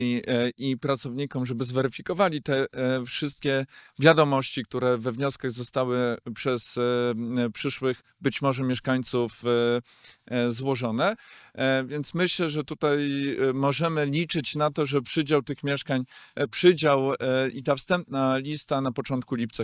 i pracownikom, żeby zweryfikowali te wszystkie wiadomości, które we wnioskach zostały przez przyszłych, być może mieszkańców złożone. Więc myślę, że tutaj możemy liczyć na to, że przydział tych mieszkań, i ta wstępna lista na początku lipca